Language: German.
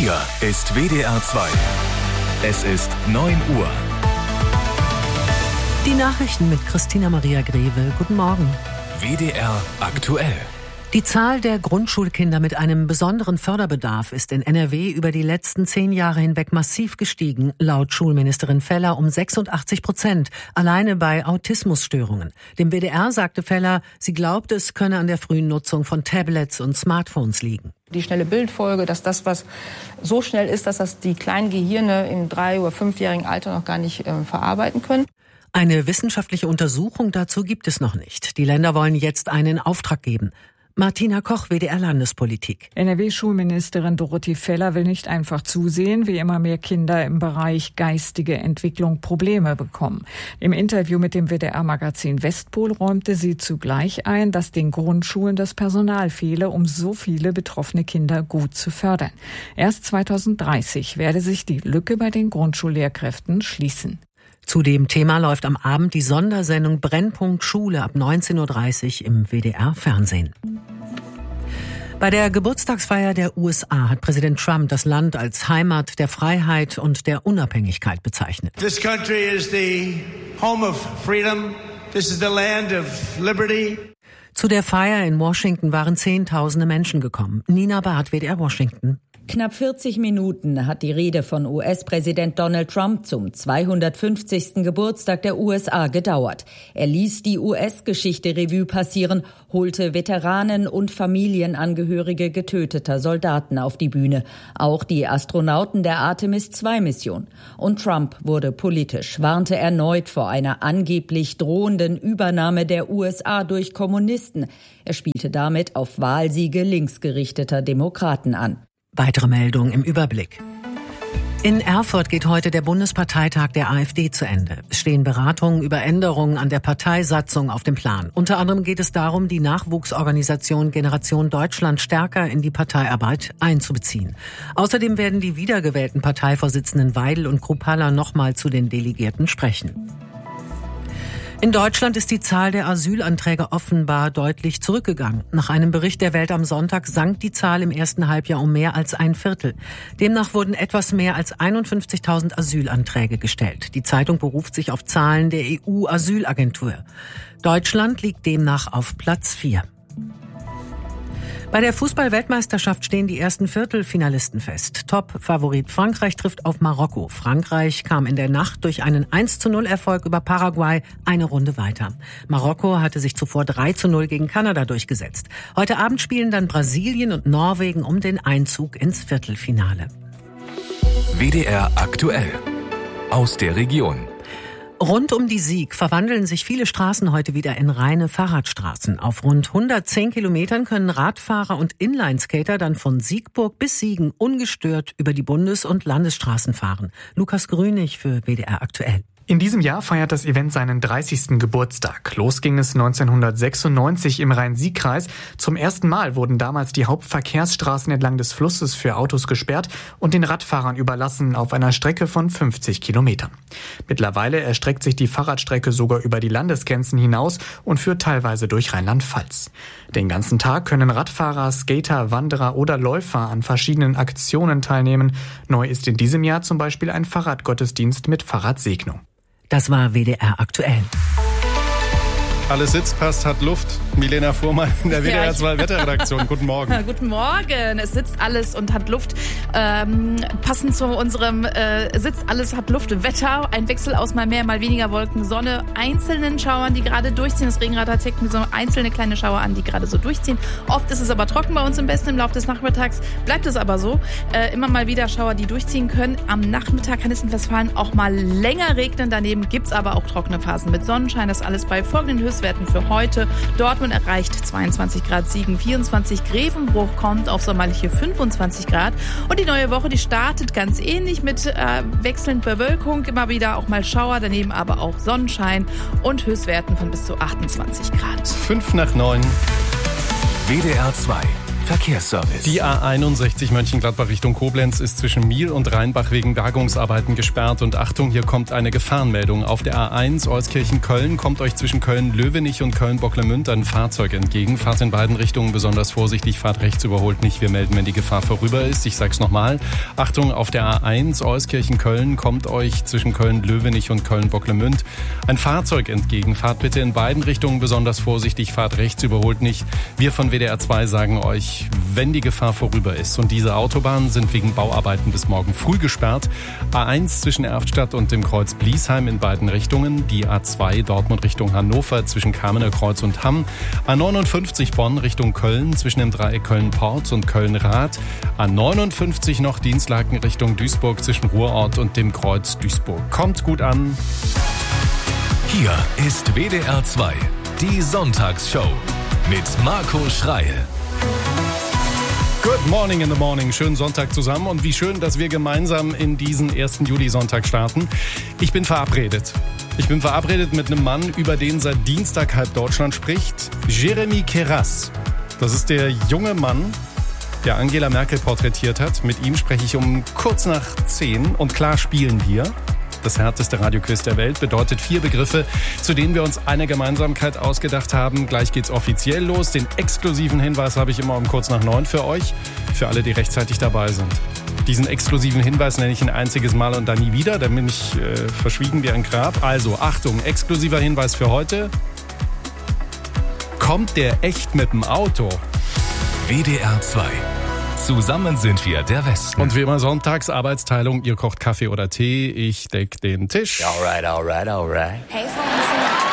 Hier ist WDR 2. Es ist 9 Uhr. Die Nachrichten mit Christina Maria Greve. Guten Morgen. WDR aktuell. Die Zahl der Grundschulkinder mit einem besonderen Förderbedarf ist in NRW über die letzten 10 Jahre hinweg massiv gestiegen, laut Schulministerin Feller um 86%, alleine bei Autismusstörungen. Dem WDR sagte Feller, sie glaubt, es könne an der frühen Nutzung von Tablets und Smartphones liegen. Die schnelle Bildfolge, dass das, was so schnell ist, dass das die kleinen Gehirne im 3- oder 5-jährigen Alter noch gar nicht verarbeiten können. Eine wissenschaftliche Untersuchung dazu gibt es noch nicht. Die Länder wollen jetzt einen in Auftrag geben. Martina Koch, WDR Landespolitik. NRW-Schulministerin Dorothee Feller will nicht einfach zusehen, wie immer mehr Kinder im Bereich geistige Entwicklung Probleme bekommen. Im Interview mit dem WDR-Magazin Westpol räumte sie zugleich ein, dass den Grundschulen das Personal fehle, um so viele betroffene Kinder gut zu fördern. Erst 2030 werde sich die Lücke bei den Grundschullehrkräften schließen. Zu dem Thema läuft am Abend die Sondersendung Brennpunkt Schule ab 19.30 Uhr im WDR-Fernsehen. Bei der Geburtstagsfeier der USA hat Präsident Trump das Land als Heimat der Freiheit und der Unabhängigkeit bezeichnet. This country is the home of freedom. This is the land of liberty. Zu der Feier in Washington waren Zehntausende Menschen gekommen. Nina Barth, WDR Washington. Knapp 40 Minuten hat die Rede von US-Präsident Donald Trump zum 250. Geburtstag der USA gedauert. Er ließ die US-Geschichte Revue passieren, holte Veteranen und Familienangehörige getöteter Soldaten auf die Bühne, auch die Astronauten der Artemis-II-Mission. Und Trump wurde politisch, warnte erneut vor einer angeblich drohenden Übernahme der USA durch Kommunisten. Er spielte damit auf Wahlsiege linksgerichteter Demokraten an. Weitere Meldungen im Überblick. In Erfurt geht heute der Bundesparteitag der AfD zu Ende. Es stehen Beratungen über Änderungen an der Parteisatzung auf dem Plan. Unter anderem geht es darum, die Nachwuchsorganisation Generation Deutschland stärker in die Parteiarbeit einzubeziehen. Außerdem werden die wiedergewählten Parteivorsitzenden Weidel und Kruppalla nochmal zu den Delegierten sprechen. In Deutschland ist die Zahl der Asylanträge offenbar deutlich zurückgegangen. Nach einem Bericht der Welt am Sonntag sank die Zahl im ersten Halbjahr um mehr als 1/4. Demnach wurden etwas mehr als 51.000 Asylanträge gestellt. Die Zeitung beruft sich auf Zahlen der EU-Asylagentur. Deutschland liegt demnach auf Platz 4. Bei der Fußball-Weltmeisterschaft stehen die ersten Viertelfinalisten fest. Top-Favorit Frankreich trifft auf Marokko. Frankreich kam in der Nacht durch einen 1:0-Erfolg über Paraguay eine Runde weiter. Marokko hatte sich zuvor 3:0 gegen Kanada durchgesetzt. Heute Abend spielen dann Brasilien und Norwegen um den Einzug ins Viertelfinale. WDR aktuell. Aus der Region. Rund um die Sieg verwandeln sich viele Straßen heute wieder in reine Fahrradstraßen. Auf rund 110 Kilometern können Radfahrer und Inlineskater dann von Siegburg bis Siegen ungestört über die Bundes- und Landesstraßen fahren. Lukas Grünig für WDR aktuell. In diesem Jahr feiert das Event seinen 30. Geburtstag. Los ging es 1996 im Rhein-Sieg-Kreis. Zum ersten Mal wurden damals die Hauptverkehrsstraßen entlang des Flusses für Autos gesperrt und den Radfahrern überlassen auf einer Strecke von 50 Kilometern. Mittlerweile erstreckt sich die Fahrradstrecke sogar über die Landesgrenzen hinaus und führt teilweise durch Rheinland-Pfalz. Den ganzen Tag können Radfahrer, Skater, Wanderer oder Läufer an verschiedenen Aktionen teilnehmen. Neu ist in diesem Jahr zum Beispiel ein Fahrradgottesdienst mit Fahrradsegnung. Das war WDR aktuell. Alles sitzt, passt, hat Luft. Milena Fuhrmann in der WDR 2 Wetterredaktion. Guten Morgen. Guten Morgen. Es sitzt alles und hat Luft. Passend zu unserem sitzt alles, hat Luft Wetter. Ein Wechsel aus mal mehr, mal weniger Wolken, Sonne, einzelnen Schauern, die gerade durchziehen. Das Regenradar zeigt mir so einzelne kleine Schauer an, die gerade so durchziehen. Oft ist es aber trocken bei uns im Westen. Im Laufe des Nachmittags bleibt es aber so. Immer mal wieder Schauer, die durchziehen können. Am Nachmittag kann es in Westfalen auch mal länger regnen. Daneben gibt's aber auch trockene Phasen mit Sonnenschein. Das alles bei folgenden Höchstwerten für heute. Dortmund erreicht 22 Grad, Siegen 24, Grevenbruch kommt auf sommerliche 25 Grad. Und die neue Woche, die startet ganz ähnlich mit wechselnd Bewölkung, immer wieder auch mal Schauer, daneben aber auch Sonnenschein und Höchstwerten von bis zu 28 Grad. 5 nach 9. WDR 2. Verkehrsservice. Die A61 Mönchengladbach Richtung Koblenz ist zwischen Miel und Rheinbach wegen Bergungsarbeiten gesperrt. Und Achtung, hier kommt eine Gefahrenmeldung. Auf der A1 Euskirchen-Köln kommt euch zwischen Köln-Löwenich und Köln-Bocklemünd ein Fahrzeug entgegen. Fahrt in beiden Richtungen besonders vorsichtig, fahrt rechts, überholt nicht. Wir melden, wenn die Gefahr vorüber ist. Ich sag's nochmal. Achtung, auf der A1 Euskirchen-Köln kommt euch zwischen Köln-Löwenich und Köln-Bocklemünd ein Fahrzeug entgegen. Fahrt bitte in beiden Richtungen besonders vorsichtig, fahrt rechts, überholt nicht. Wir von WDR 2 sagen euch, wenn die Gefahr vorüber ist. Und diese Autobahnen sind wegen Bauarbeiten bis morgen früh gesperrt. A1 zwischen Erftstadt und dem Kreuz Bliesheim in beiden Richtungen. Die A2 Dortmund Richtung Hannover zwischen Kamener Kreuz und Hamm. A59 Bonn Richtung Köln zwischen dem Dreieck Köln-Porz und Köln-Rath. A59 noch Dienstlaken Richtung Duisburg zwischen Ruhrort und dem Kreuz Duisburg. Kommt gut an. Hier ist WDR 2, die Sonntagsshow mit Marco Schreil. Good morning in the morning. Schönen Sonntag zusammen und wie schön, dass wir gemeinsam in diesen 1. Juli-Sonntag starten. Ich bin verabredet. Mit einem Mann, über den seit Dienstag halb Deutschland spricht. Jeremy Queyras. Das ist der junge Mann, der Angela Merkel porträtiert hat. Mit ihm spreche ich um kurz nach 10 und klar spielen wir. Das härteste Radioquiz der Welt bedeutet 4 Begriffe, zu denen wir uns eine Gemeinsamkeit ausgedacht haben. Gleich geht's offiziell los. Den exklusiven Hinweis habe ich immer um kurz nach 9 für euch, für alle, die rechtzeitig dabei sind. Diesen exklusiven Hinweis nenne ich ein einziges Mal und dann nie wieder. Dann bin ich verschwiegen wie ein Grab. Also Achtung, exklusiver Hinweis für heute. Kommt der echt mit dem Auto? WDR 2. Zusammen sind wir der Westen. Und wie immer sonntags Arbeitsteilung. Ihr kocht Kaffee oder Tee, ich deck den Tisch. Alright. Hey,